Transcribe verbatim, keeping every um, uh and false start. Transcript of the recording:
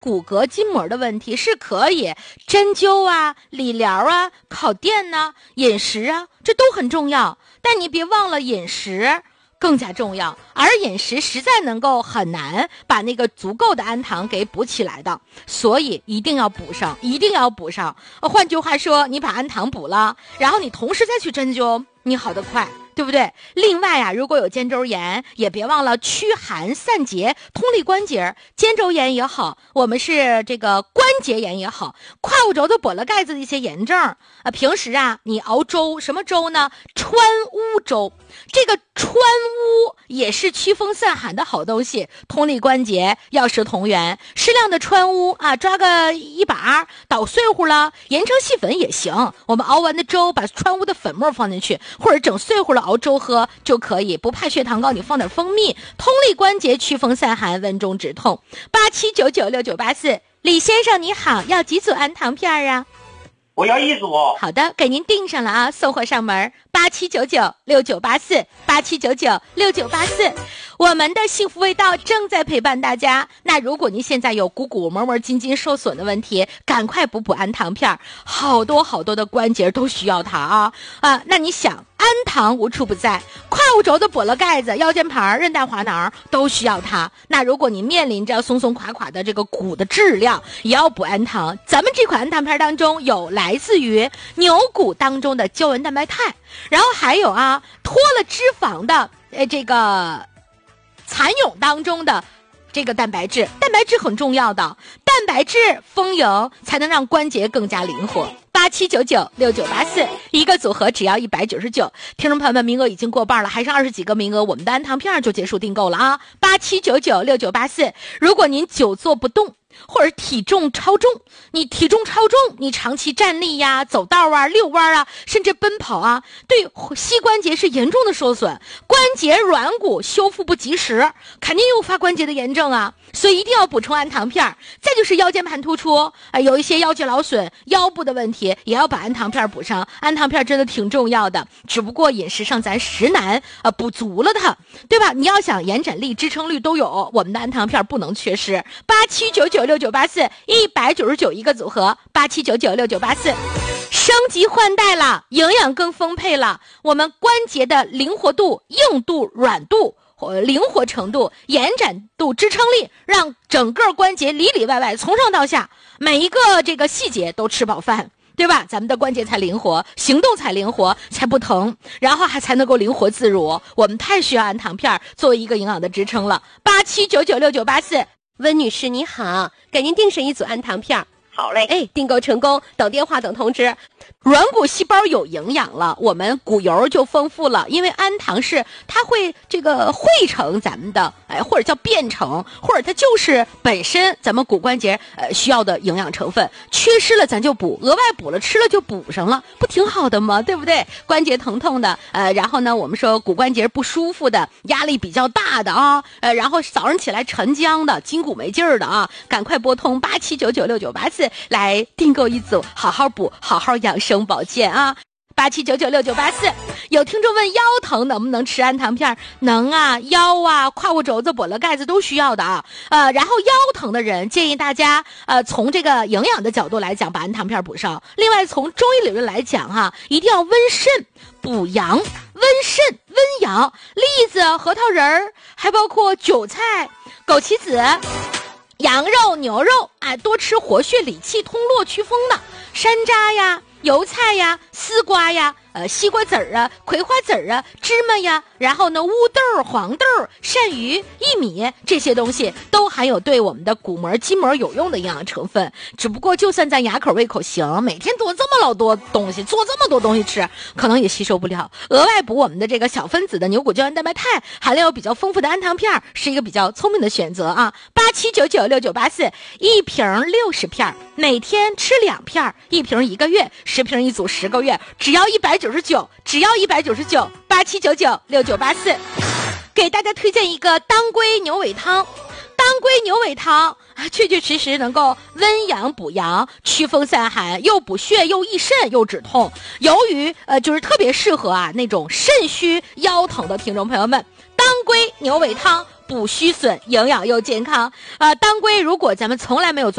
骨骼筋膜的问题是可以针灸啊、理疗啊、烤电啊、饮食啊，这都很重要。但你别忘了饮食更加重要，而饮食实在能够很难把那个足够的氨糖给补起来的，所以一定要补上，一定要补上。换句话说，你把氨糖补了，然后你同时再去针灸，你好得快，对不对？另外啊，如果有肩周炎，也别忘了驱寒散结，通利关节。肩周炎也好，我们是这个关节炎也好，胯骨轴子跛了盖子的一些炎症啊，平时啊，你熬粥，什么粥呢？川乌粥。这个川乌也是驱风散寒的好东西，通利关节，药食同源。适量的川乌啊，抓个一把，捣碎乎了，研成细粉也行。我们熬完的粥，把川乌的粉末放进去，或者整碎乎了熬粥喝就可以。不怕血糖高，你放点蜂蜜，通利关节，驱风散寒，温中止痛。八七九九六九八四，李先生你好，要几组氨糖片啊？ 我要一组。 好的，给您订上了啊，送货上门。八七九九六九八四，八七九九六九八四，我们的幸福味道正在陪伴大家。那如果您现在有股骨膜膜筋筋受损的问题，赶快补补氨糖片，好多好多的关节都需要它啊啊！那你想，氨糖无处不在，胯骨轴的跛了盖子、腰间盘、韧带滑囊都需要它。那如果你面临着松松垮垮的这个骨的质量，也要补氨糖。咱们这款氨糖片当中有来自于牛骨当中的胶原蛋白肽，然后还有啊脱了脂肪的呃这个蚕蛹当中的这个蛋白质，蛋白质很重要的，蛋白质丰盈才能让关节更加灵活。八七九九六九八四，一个组合只要一百九十九。听众朋友们，名额已经过半了，还剩二十几个名额，我们的氨糖片就结束订购了啊！八七九九六九八四。如果您久坐不动，或者体重超重，你体重超重，你长期站立呀、走道啊、遛弯啊，甚至奔跑啊，对膝关节是严重的受损，关节软骨修复不及时，肯定诱发关节的炎症啊，所以一定要补充氨糖片。再就是腰间盘突出，呃、有一些腰肌劳损、腰部的问题，也要把氨糖片补上。氨糖片真的挺重要的，只不过饮食上咱实难呃补足了它，对吧？你要想延展力、支撑力都有，我们的氨糖片不能缺失。八七九九六九八四，一百九十九一个组合，八七九九六九八四。升级换代了，营养更丰配了，我们关节的灵活度、硬度、软度、灵活程度、延展度、支撑力，让整个关节里里外外从上到下每一个这个细节都吃饱饭，对吧？咱们的关节才灵活，行动才灵活，才不疼，然后还才能够灵活自如。我们太需要氨糖片作为一个营养的支撑了。八七九九六九八四，温女士你好，给您订上一组氨糖片。 好嘞， 哎，订购成功，等电话等通知。软骨细胞有营养了，我们骨油就丰富了，因为氨糖是它会这个汇成咱们的，哎，或者叫变成，或者它就是本身咱们骨关节呃需要的营养成分，缺失了咱就补，额外补了吃了就补上了，不挺好的吗？对不对？关节疼痛的，呃，然后呢，我们说骨关节不舒服的，压力比较大的啊，呃，然后早上起来沉僵的，筋骨没劲儿的啊，赶快拨通八七九九六九八四来订购一组，好好补，好好养生。生保健啊，八七九九六九八四。有听众问腰疼能不能吃氨糖片？能啊，腰啊、胯骨轴子、跛了盖子都需要的啊。呃，然后腰疼的人建议大家呃从这个营养的角度来讲，把氨糖片补上。另外从中医理论来讲哈、啊，一定要温肾补阳，温肾温阳。栗子、核桃仁儿，还包括韭菜、枸杞子、羊肉、牛肉，哎，多吃活血理气、通络祛风的山楂呀、油菜呀、丝瓜呀、呃西瓜籽儿啊、葵花籽儿啊、芝麻呀，然后呢乌豆、黄豆、鳝鱼、薏米这些东西都含有对我们的骨膜、筋膜有用的营养成分。只不过就算咱牙口胃口行，每天多这么老多东西，做这么多东西吃，可能也吸收不了。额外补我们的这个小分子的牛骨胶原蛋白肽，含量有比较丰富的氨糖片，是一个比较聪明的选择啊。八七九九六九八四，一瓶六十片，每天吃两片，一瓶一个月，十瓶一组十个月，只要一百九十九，只要一百九十九。八七九九六九八四，给大家推荐一个当归牛尾汤。当归牛尾汤啊，确确实实能够温阳补阳、驱风散寒，又补血又益肾又止痛。由于呃，就是特别适合啊那种肾虚腰疼的听众朋友们，当归牛尾汤补虚损，营养又健康啊。当归如果咱们从来没有做